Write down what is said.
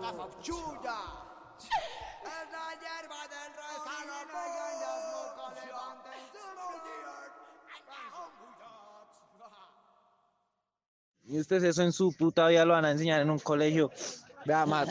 Chuya. Es la hierba del resano. Y ustedes eso en su puta vida lo van a enseñar en un colegio. Vea, más.